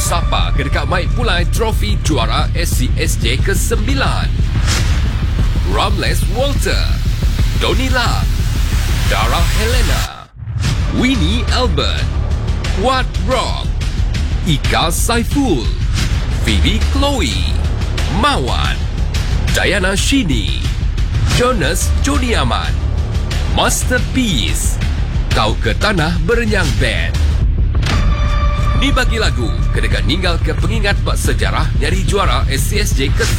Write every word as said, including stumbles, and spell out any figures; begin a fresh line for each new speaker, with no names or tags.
Sapa ke dekat Mike Pulai trofi juara S C S J ke sembilan. Ramles Walter, Donila, Dara Helena, Winnie Albert, Wat Rock, Ika Saiful, Phoebe Chloe, Mawan, Diana Shini, Jonas Joni Ahmad, Masterpiece, Kau ke Tanah Berenyang Band. Dibagi lagu ke dekat ninggal ke pengingat bak sejarah nyari juara S C S J ke